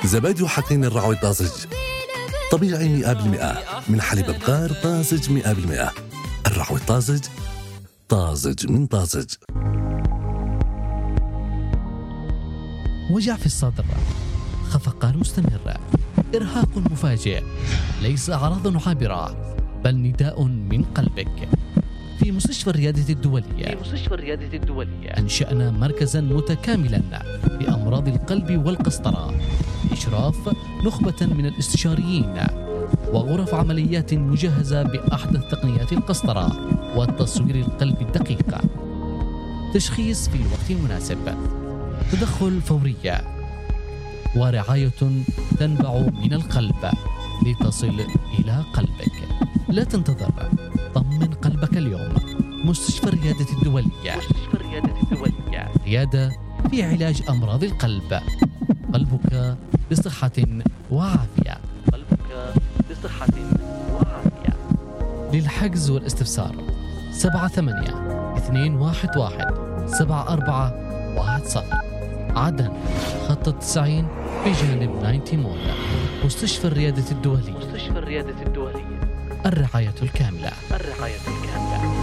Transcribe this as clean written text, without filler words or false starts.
زبادي وحقين الرعوي طازج طبيعي 100% من حليب بقار طازج 100%. الرعوي طازج، طازج من طازج. وجع في الصدر، خفقان مستمر، إرهاق مفاجئ، ليس أعراض عابرة بل نداء من قلبك. في مستشفى الريادة الدولية أنشأنا مركزا متكاملا لأمراض القلب والقسطرة بإشراف نخبة من الاستشاريين، وغرف عمليات مجهزة بأحدث تقنيات القسطرة والتصوير القلبي الدقيق، تشخيص في الوقت المناسب، تدخل فوري، ورعاية تنبع من القلب لتصل إلى قلبك. لا تنتظر، طمن قلبك اليوم. مستشفى الريادة الدولية، ريادة في علاج أمراض القلب. قلبك بصحة وعافية. للحجز والاستفسار 78-211-7410. عدن خط 90 بجانب 90 مول. مستشفى الريادة الدولية. الرعاية الكاملة.